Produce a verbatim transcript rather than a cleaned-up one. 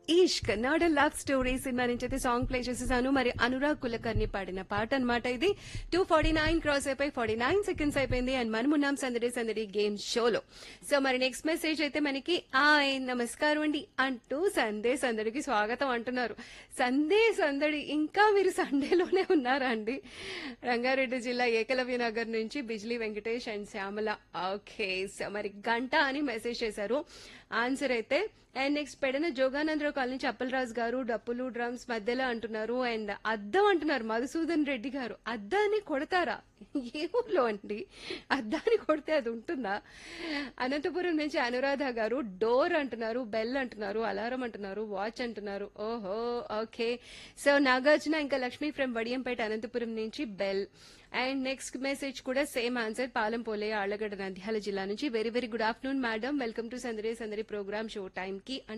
Ishq not love story cinema నుంచి అయితే song play చేసేసాను. మరి అనురాగ్ కులకర్ణి పాడిన పాట అన్నమాట ఇది. టూ ఫార్టీ నైన్ క్రాస్ అయిపోయి ఫార్టీ నైన్ సెకండ్స్ అయిపోయింది. అండ్ మనం ఉన్నాం సందడి సందడి గేమ్ షోలో. సో మరి నెక్స్ట్ మెసేజ్ అయితే మనకి ఆయ్ నమస్కారం అండి అంటూ సందే సందడికి స్వాగతం అంటున్నారు. సందే సందడి ఇంకా మీరు సండేలోనే ఉన్నారా అండి? రంగారెడ్డి జిల్లా ఏకలవ్య నగర్ నుంచి Bijli Venkatesh and Shyamala. Okay, so మరి గంట అని మెసేజ్ చేశారు. ఆన్సర్ అయితే and next Pedana Jogananda Rao colony నుంచి అప్పలరాజు గారు డప్పులు డ్రమ్స్ మధ్యలో అంటున్నారు. అండ్ అద్దం అంటున్నారు మధుసూదన్ రెడ్డి గారు. అద్దాన్ని కొడతారా? ఏ ఊర్లో అండి అద్దాన్ని కొడితే అది ఉంటుందా? అనంతపురం నుంచి అనురాధ గారు డోర్ అంటున్నారు, బెల్ అంటున్నారు, అలారం అంటున్నారు, వాచ్ అంటున్నారు. ఓహో ఓకే. సో నాగార్జున ఇంకా లక్ష్మీ ఫ్రమ్ వడియంపేట అనంతపురం నుంచి బెల్. అండ్ నెక్స్ట్ మెసేజ్ కూడా సేమ్ ఆన్సర్ పాలెంపోలే ఆళ్లగడ్డ నంద్యాల జిల్లా నుంచి. Very very good afternoon madam, welcome to సందడి సందడి ప్రోగ్రామ్ షో టైం కి